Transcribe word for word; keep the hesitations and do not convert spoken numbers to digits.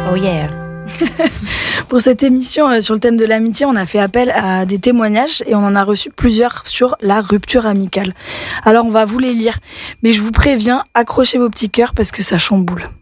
Oh yeah. Pour cette émission euh, sur le thème de l'amitié, on a fait appel à des témoignages et on en a reçu plusieurs sur la rupture amicale. Alors on va vous les lire, mais je vous préviens, accrochez vos petits cœurs parce que ça chamboule.